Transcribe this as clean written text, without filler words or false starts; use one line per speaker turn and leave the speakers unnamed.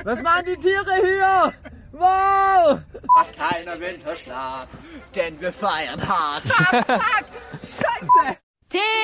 Was machen die Tiere hier? Wow!
Macht keiner Winterschlaf, denn wir feiern hart.
Scheiße!
Tee!